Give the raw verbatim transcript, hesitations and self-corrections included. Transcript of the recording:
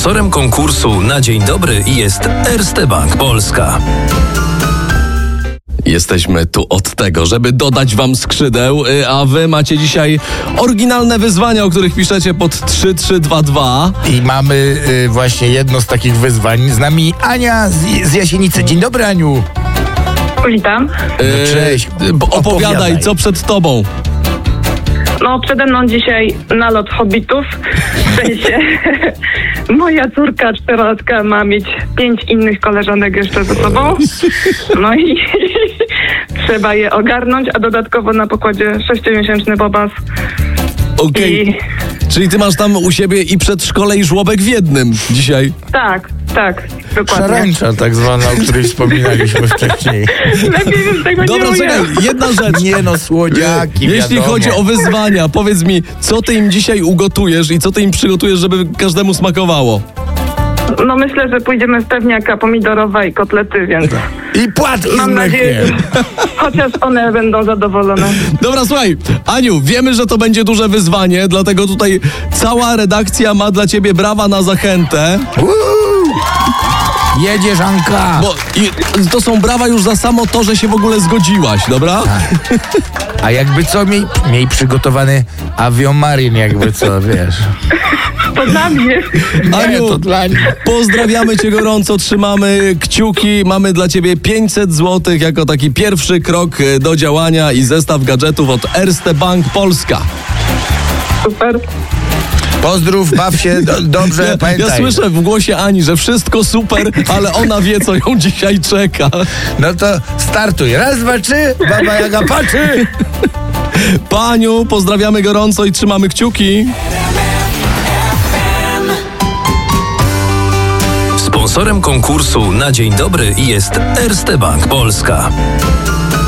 Sponsorem konkursu na dzień dobry jest Erste Bank Polska. Jesteśmy tu od tego, żeby dodać wam skrzydeł, a wy macie dzisiaj oryginalne wyzwania, o których piszecie pod trzy trzy dwa dwa. I mamy y, właśnie jedno z takich wyzwań. Z nami Ania z, z Jasienicy. Dzień dobry, Aniu. Witam. No, cześć. Opowiadaj, opowiadaj, co przed tobą. No, przede mną dzisiaj nalot hobbitów. W sensie moja córka czterolatka ma mieć pięć innych koleżanek jeszcze ze sobą. No i trzeba je ogarnąć, a dodatkowo na pokładzie sześciomiesięczny bobas. Okej, I... czyli ty masz tam u siebie i przedszkole, i żłobek w jednym dzisiaj. Tak, tak, dokładnie. Szarańcza tak zwana, o której wspominaliśmy wcześniej. Lepiej już tego Dobra, nie czekaj, mówię. jedna rzecz. Nie no, słodziaki, Jeśli wiadomo. chodzi o wyzwania, powiedz mi, co ty im dzisiaj ugotujesz i co ty im przygotujesz, żeby każdemu smakowało? No myślę, że pójdziemy z pewniaka pomidorowa i kotlety, więc I płatki mam z nadzieję, mlekiem. że chociaż one będą zadowolone. Dobra, słuchaj, Aniu, wiemy, że to będzie duże wyzwanie, dlatego tutaj cała redakcja ma dla ciebie brawa na zachętę. Uuu. Jedziesz, Anka. Bo i to są brawa już za samo to, że się w ogóle zgodziłaś, dobra? A jakby co, miej, miej przygotowany aviomarin, jakby co, wiesz. To dla mnie. Aniu, Nie, to dla nich. pozdrawiamy cię gorąco, trzymamy kciuki, mamy dla ciebie pięćset złotych jako taki pierwszy krok do działania i zestaw gadżetów od Erste Bank Polska. Super. Pozdrów, baw się do, dobrze, Ja, pamiętaj. ja słyszę w głosie Ani, że wszystko super, ale ona wie, co ją dzisiaj czeka. No to startuj. Raz, dwa, trzy, baba Jaga patrzy. Paniu, pozdrawiamy gorąco i trzymamy kciuki. Sponsorem konkursu na dzień dobry jest Erste Bank Polska.